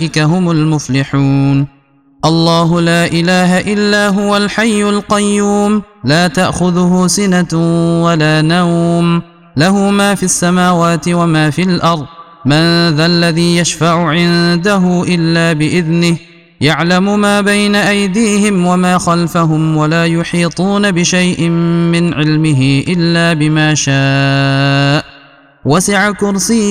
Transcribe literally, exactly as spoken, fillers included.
أولئك هم المفلحون. الله لا إله إلا هو الحي القيوم لا تأخذه سنة ولا نوم له ما في السماوات وما في الأرض من ذا الذي يشفع عنده إلا بإذنه يعلم ما بين أيديهم وما خلفهم ولا يحيطون بشيء من علمه إلا بما شاء وسع كرسيه